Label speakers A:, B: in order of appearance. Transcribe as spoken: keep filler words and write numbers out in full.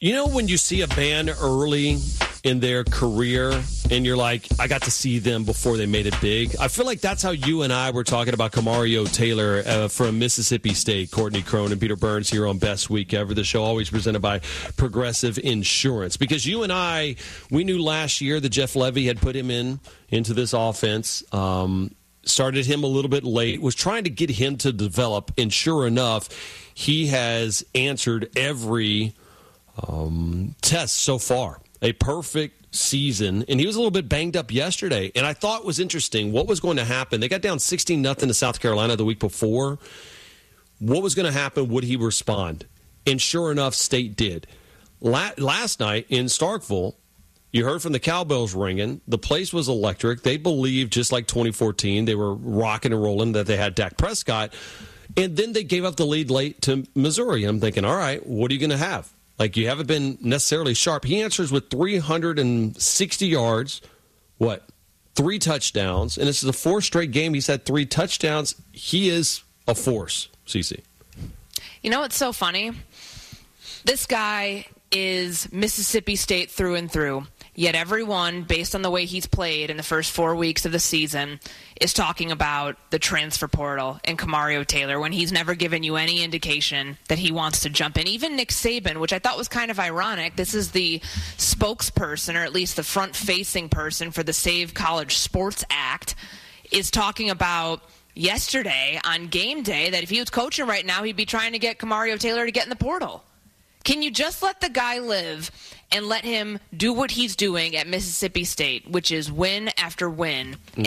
A: You know when you see a band early in their career and you're like, I got to see them before they made it big? I feel like that's how you and I were talking about Camario Taylor uh, from Mississippi State, Courtney Crone and Peter Burns here on Best Week Ever, the show always presented by Progressive Insurance. Because you and I, we knew last year that Jeff Levy had put him in into this offense, um, started him a little bit late, was trying to get him to develop, and sure enough, he has answered every Um, test so far. A perfect season, and he was a little bit banged up yesterday. And I thought it was interesting what was going to happen. They got down sixteen nothing to South Carolina the week before. What was going to happen? Would he respond? And sure enough, State did. La- last night in Starkville, you heard from the cowbells ringing. The place was electric. They believed, just like twenty fourteen, they were rocking and rolling, that they had Dak Prescott. And then they gave up the lead late to Missouri. I'm thinking, all right, what are you going to have? Like, you haven't been necessarily sharp. He answers with three hundred sixty yards, what, three touchdowns, and this is the fourth straight game he's had three touchdowns. He is a force, Cece.
B: You know what's so funny? This guy is Mississippi State through and through, yet everyone, based on the way he's played in the first four weeks of the season, is talking about the transfer portal and Camario Taylor when he's never given you any indication that he wants to jump in. Even Nick Saban, which I thought was kind of ironic, this is the spokesperson, or at least the front-facing person for the Save College Sports Act, is talking about yesterday on game day that if he was coaching right now, he'd be trying to get Camario Taylor to get in the portal. Can you just let the guy live and let him do what he's doing at Mississippi State, which is win after win, and